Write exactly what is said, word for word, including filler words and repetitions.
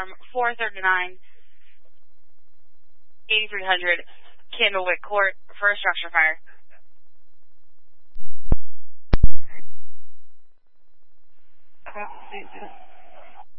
alarm four thirty-nine, eighty-three hundred Candlewick Court for a structure fire. Uh,